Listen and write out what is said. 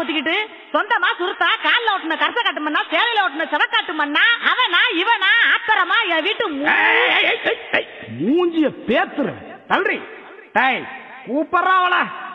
ஊத்திக்கிட்டு சொந்தமா சுருத்தா கால்ல ஓட்டுன கரச காட்டு மண்ணா சேலையில ஓட்டுன செவக்காட்டு மண்ணா அவனா இவனா ஆத்தரமா என் வீட்டு மூஞ்சிய பேத்துற தல்றி கூப்பிடுறாவளா